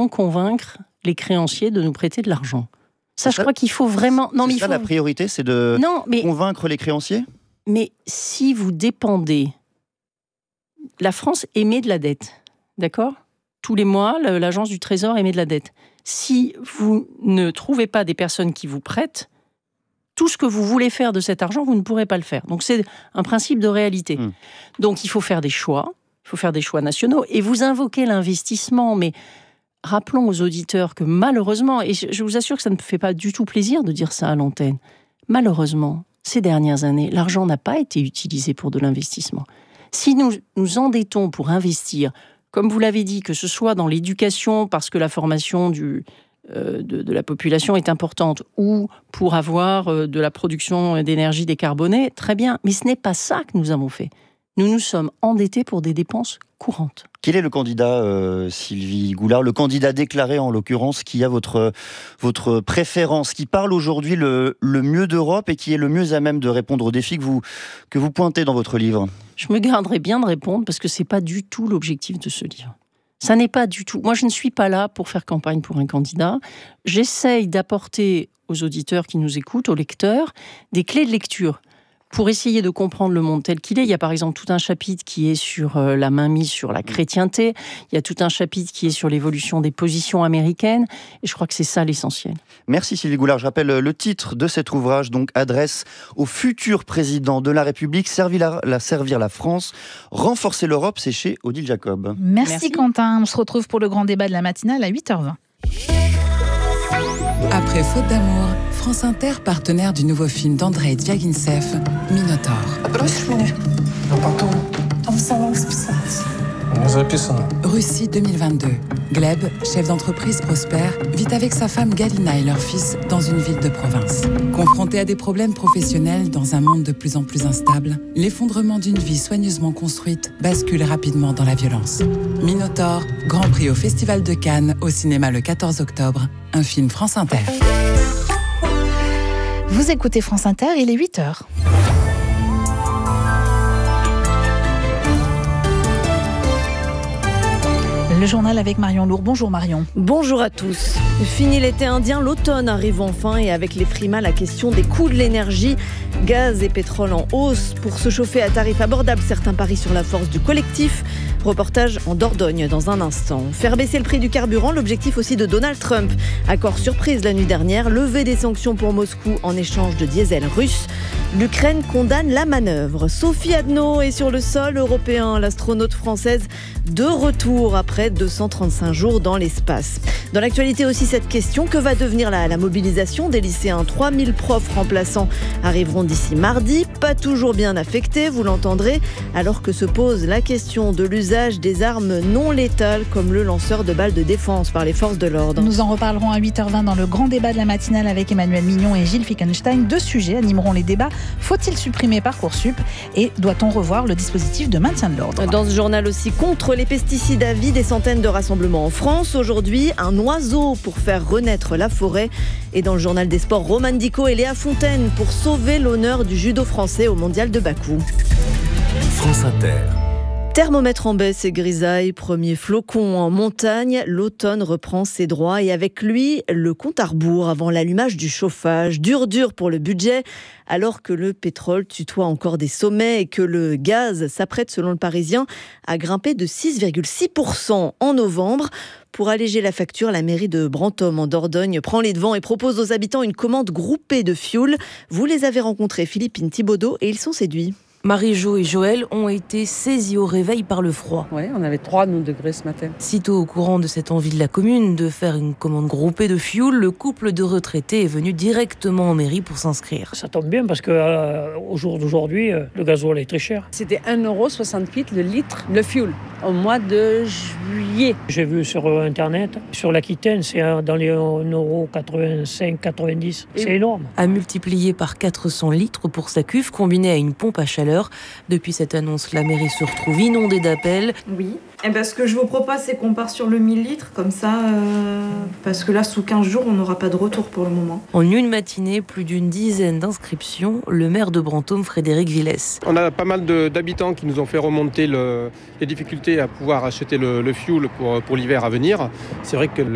Comment convaincre les créanciers de nous prêter de l'argent ? Ça, je crois qu'il faut vraiment... Non, c'est ça la priorité, c'est de convaincre les créanciers ? Mais si vous dépendez... La France émet de la dette, d'accord ? Tous les mois, l'agence du Trésor émet de la dette. Si vous ne trouvez pas des personnes qui vous prêtent, tout ce que vous voulez faire de cet argent, vous ne pourrez pas le faire. Donc c'est un principe de réalité. Donc il faut faire des choix, nationaux, et vous invoquez l'investissement, mais rappelons aux auditeurs que malheureusement, et je vous assure que ça ne me fait pas du tout plaisir de dire ça à l'antenne, malheureusement, ces dernières années, l'argent n'a pas été utilisé pour de l'investissement. Si nous nous endettons pour investir, comme vous l'avez dit, que ce soit dans l'éducation, parce que la formation de la population est importante, ou pour avoir de la production d'énergie décarbonée, très bien. Mais ce n'est pas ça que nous avons fait. Nous nous sommes endettés pour des dépenses courantes. Quel est le candidat, Sylvie Goulard, le candidat déclaré en l'occurrence, qui a votre préférence, qui parle aujourd'hui le mieux d'Europe et qui est le mieux à même de répondre aux défis que vous pointez dans votre livre ? Je me garderai bien de répondre parce que ce n'est pas du tout l'objectif de ce livre. Ça n'est pas du tout. Moi, je ne suis pas là pour faire campagne pour un candidat. J'essaye d'apporter aux auditeurs qui nous écoutent, aux lecteurs, des clés de lecture pour essayer de comprendre le monde tel qu'il est. Il y a par exemple tout un chapitre qui est sur la mainmise sur la chrétienté. Il y a tout un chapitre qui est sur l'évolution des positions américaines. Et je crois que c'est ça l'essentiel. Merci Sylvie Goulard. Je rappelle le titre de cet ouvrage, donc adresse au futur président de la République, servir la France, renforcer l'Europe, c'est chez Odile Jacob. Merci Quentin. On se retrouve pour le grand débat de la matinale à 8h20. Après Faute d'amour, France Inter, partenaire du nouveau film d'Andrei Dviagintsev, Minotaur. Russie 2022. Gleb, chef d'entreprise prospère, vit avec sa femme Galina et leur fils dans une ville de province. Confronté à des problèmes professionnels dans un monde de plus en plus instable, l'effondrement d'une vie soigneusement construite bascule rapidement dans la violence. Minotaur, Grand Prix au Festival de Cannes, au cinéma le 14 octobre, un film France Inter. Vous écoutez France Inter, il est 8h. Le journal avec Marion Lourd. Bonjour Marion. Bonjour à tous. Fini l'été indien, l'automne arrive enfin et avec les frimas, la question des coûts de l'énergie. Gaz et pétrole en hausse. Pour se chauffer à tarif abordable, certains parient sur la force du collectif. Reportage en Dordogne dans un instant. Faire baisser le prix du carburant, l'objectif aussi de Donald Trump. Accord surprise la nuit dernière, lever des sanctions pour Moscou en échange de diesel russe. L'Ukraine condamne la manœuvre. Sophie Adno est sur le sol européen, l'astronaute française de retour après 235 jours dans l'espace. Dans l'actualité aussi cette question, que va devenir la mobilisation des lycéens ? 3000 profs remplaçants arriveront d'ici mardi, pas toujours bien affectés, vous l'entendrez, alors que se pose la question de l'usage des armes non létales comme le lanceur de balles de défense par les forces de l'ordre. Nous en reparlerons à 8h20 dans le grand débat de la matinale avec Emmanuel Mignon et Gilles Fickenstein. 2 sujets animeront les débats. Faut-il supprimer Parcoursup et doit-on revoir le dispositif de maintien de l'ordre ? Dans ce journal aussi, contre les pesticides à vie, des centaines de rassemblements en France. Aujourd'hui, un oiseau pour faire renaître la forêt. Et dans le journal des sports, Roman Dico et Léa Fontaine pour sauver l'honneur du judo français au mondial de Bakou. France Inter. Thermomètre en baisse et grisaille, premier flocon en montagne, l'automne reprend ses droits et avec lui, le compte à rebours avant l'allumage du chauffage. Dur pour le budget, alors que le pétrole tutoie encore des sommets et que le gaz s'apprête, selon le Parisien, à grimper de 6,6% en novembre. Pour alléger la facture, la mairie de Brantôme en Dordogne prend les devants et propose aux habitants une commande groupée de fioul. Vous les avez rencontrés, Philippine Thibaudot, et ils sont séduits. Marie-Jo et Joël ont été saisis au réveil par le froid. Oui, on avait 3 degrés ce matin. Sitôt au courant de cette envie de la commune de faire une commande groupée de fioul, le couple de retraités est venu directement en mairie pour s'inscrire. Ça tombe bien parce qu'au jour d'aujourd'hui, le gasoil est très cher. C'était 1,68 € le litre, le fioul, au mois de juillet. J'ai vu sur Internet, sur l'Aquitaine, c'est dans les 1,85-90 €. C'est énorme. À multiplier par 400 litres pour sa cuve combinée à une pompe à chaleur. Depuis cette annonce, la mairie se retrouve inondée d'appels. Oui. Ce que je vous propose, c'est qu'on part sur le 1000 litres, comme ça, parce que là, sous 15 jours, on n'aura pas de retour pour le moment. En une matinée, plus d'une dizaine d'inscriptions. Le maire de Brantôme, Frédéric Villès. On a pas mal d'habitants qui nous ont fait remonter les difficultés à pouvoir acheter le fioul pour l'hiver à venir. C'est vrai que